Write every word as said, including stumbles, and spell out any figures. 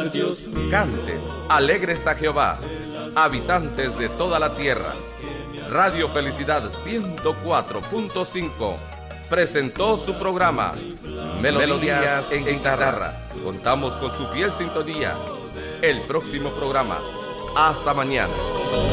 cantar, Dios mío. Canten, alegres a Jehová, habitantes de toda la tierra. Radio Felicidad ciento cuatro punto cinco presentó su programa Melodías, Melodías en Guitarra. Contamos con su fiel sintonía. El próximo programa. Hasta mañana.